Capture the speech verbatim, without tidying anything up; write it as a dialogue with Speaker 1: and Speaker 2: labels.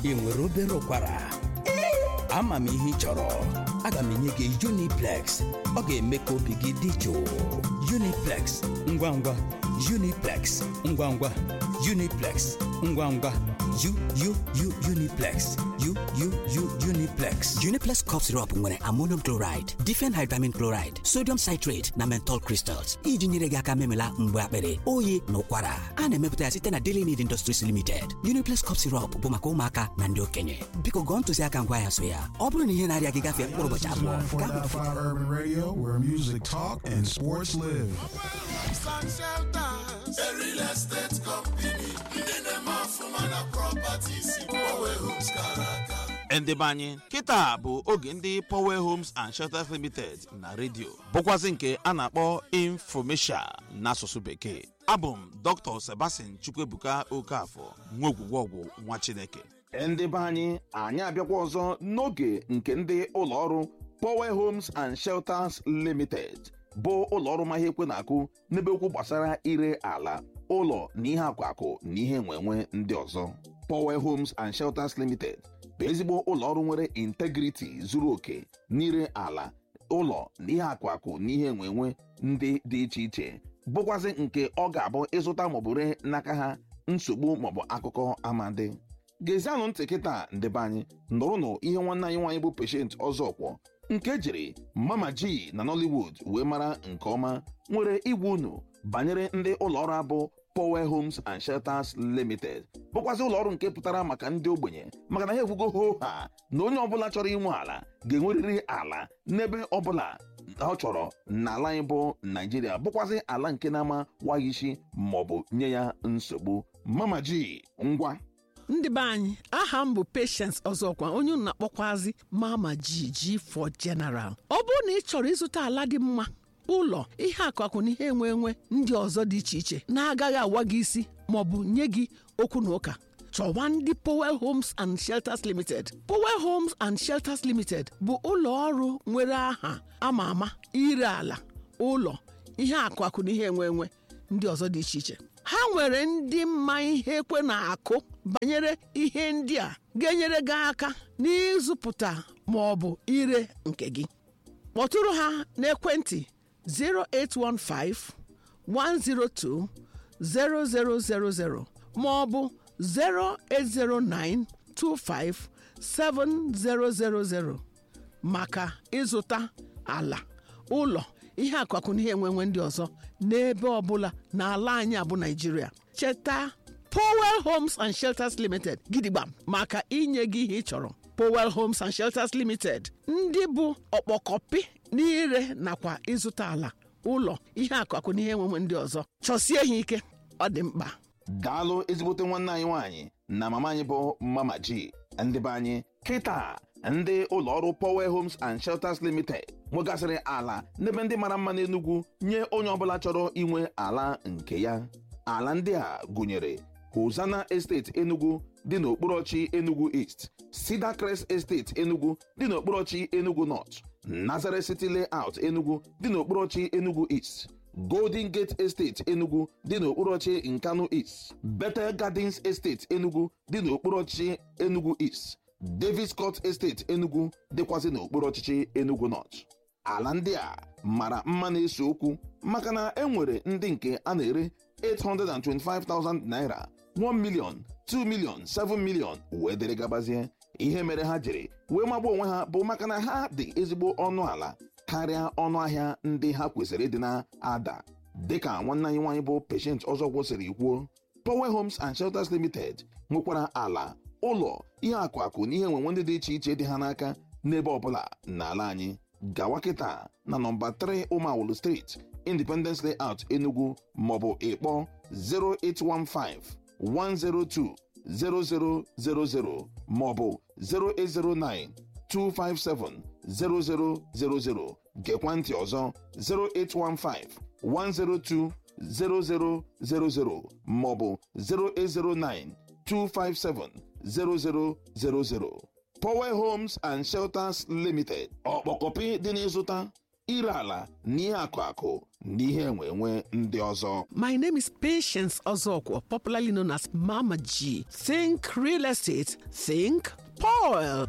Speaker 1: ị nwere obere ụkwara ama m ihe ị chọrọ aga m enye gị Uniplex ọ ga-eme ka obi gị dị jụụ Uniplex ngwa ngwa Uniplex ngwa ngwa Uniplex ngwa ngwa U U U Uniplex U U U Uniplex
Speaker 2: Uniplex cough syrup nwere ammonium chloride, diphenhydramine chloride, sodium citrate na menthol crystals iji nyere gị aka memela mgbe akpịrị oyi na ụkwara. A na-emepụta ya site na Daily Need Industries Limited. Uniplex cough syrup bụ maka ụmụaka na ndị okenye. Biko gụọ ntụziaka ngwa ya so ya. Ọ bụrụ na ihe na-arịa gị gafee mkpụrụ ụbọchị abụọ,
Speaker 3: Urban Radio, where music talk and sports live.
Speaker 4: A real estate company, ndị na-eme ọfụma na properties, Power Homes Karaka.
Speaker 5: Ndị banye kịta bụ oge ndị Power Homes and Shelters Limited na redio bụkwazị nke a na-akpọ Infomesia n'asụsụ bekee. Abụ m Doctor Sebastian Chukwuebuka Okafọ, nwa ogwugwọgwụ nwa Chineke.
Speaker 6: Ndị be anyị anyị abịakwa ọzọ n'oge nke ndị ụlọọrụ Power Homes and Shelters Limited bụ ụlọọrụ ma ihe ekwe na-akụ n'ebe okwu gbasara ire ala, ụlọ na ihe akwakụ na ihe enwenwe ndị ọzọ. Power Homes and Shelters Limited bụ ezigbo ụlọọrụ nwere integrity zuru oke n'ire ala, ụlọ na ihe akwakụ na ihe enwenwe ndị dị iche iche, bụkwazị nke ọ ga-abụ ịzụta maọbụ ree n'aka ha nsogbu maọbụ akụkọ amadi. Gezianụ ntị kịta ndị be anyị nụrụnụ ihe nwanne anyị nwaanyị bụ Patient Ọzọkwọ nke jiri Mama G na Nollywood wee mara nke ọma nwere igwe unu banyere ndị ụlọọrụ abụ Power Homes and Shelters Limited, bụkwazị ụlọọrụ nke pụtara maka ndị ogbenye, maka na ha ekwugo ho ha na onye ọbụla chọrọ inwe ala ga-enwerịrị ala n'ebe ọbụla ọ chọrọ n'ala anyị bụ Nigeria, bụkwazị ala nke na-ama waghị isi maọbụ nye ya nsogbu. Mama G, ngwa.
Speaker 7: Ndị be anyị, aha m bụ Patience Ọzọkwa, onye unu na-akpọkwazi Mama G G for General. Ọ bụrụ na ị chọrọ ịzụta ala dị mma, ụlọ, ihe akụakụ na ihe enwe enwe ndị ọzọ dị iche iche na-agaghị awa gị isi maọbụ nye gị okwu na ụka, chọwa ndị Power Homes and Shelters Limited. Power Homes and Shelters Limited bụ ụlọ ọrụ nwere aha ama ama ire ala, ụlọ, ihe akụakụ na ihe enwe enwe ndị ọzọ dị iche iche. Ha nwere ndị mma ihe ekwe na-akụ banyere ihe ndị a ga-enyere gị aka n'ịzụpụta ma ọ bụ ire nke gị. Kpọtụrụ ha n'ekwentị zero eight one five, one zero two, zero zero zero zero ma ọ bụ zero eight zero nine, two five seven zero zero zero maka ịzụta ala, ụlọ, ihe akụakụ na ihe enwenwe ndị ọzọ n'ebe ọbụla n'ala anyị abụ Nigeria. Cheta Power Homes and Shelters Limited gidigba maka inye gị ihe ị chọrọ. Power Homes and Shelters Limited, ndị bụ ọkpọkọpị n'ire nakwa ịzụta ala, ụlọ, ihe akụakụ na ihe enwenwe ndị ọzọ. Chọsie ha ike, ọ dị mkpa.
Speaker 6: Daalụ ezigbote nwanne anyị nwaanyị na mama anyị bụ Mama G. Ndị be anyị kịta ndị ụlọọrụ Power Homes and Shelters Limited nwegasịrị ala n'ebe ndị mara mma n'Enugu nye onye ọbụla chọrọ inwe ala nke ya. Ala ndị a gụnyere Hosanna Estate Enugu dị n'okporochi Enugu East, Cedar Crest Estate Enugu dị n'okporochi Enugu North, Nazareth City Layout Enugu dị n'okporochi Enugu East, Golden Gate Estate Enugu dị n'okporochi Nkanu East, Bethel Gardens Estate Enugu dị n'okporochi Enugu East, Davis Court Estate Enugu dịkwazị n'okpuru ọchịchị Enugu North. Ala ndị a mara mma na-eso okwu maka na enwere ndị nke a na-ere eight hundred twenty-five thousand naira, one million, two million, seven million wee dere gabazie. Ihe mere ha jiri wee magba onwe ha bụ maka na ha dị ezigbo ọnụ ala karịa ọnụ ahịa ndị ha kwesịrị ịdị na-ada. Dịka nwanne anyị nwaanyị bụ Patient Ọzọkwọ siri kwuo, Power Homes and Shelters Limited nwekwara ala, ụlọ, ihe akụakụ na ihe enwenwe ndị dị iche iche dị ha n'aka n'ebe ọbụla n'ala anyị. Gawa kịta na nọmba three Umawulu Street, Independence Layout Enugu maọbụ ịkpọ zero eight one five, one zero two, zero zero zero zero maọbụ zero eight zero nine, two five seven, zero zero zero zero. Gekwa ntị ọzọ zero eight one five, one zero two, zero zero zero zero maọbụ zero eight zero nine, two five seven, zero zero zero zero. Power Homes and Shelters Limited, ọkpọkọpị dị n'ịzụta, ire ala na ihe akụ akụ na ihe enwe enwe ndị ọzọ.
Speaker 7: My name is Patience Ozokwo, popularly known as Mama G. Think real estate, think Paul.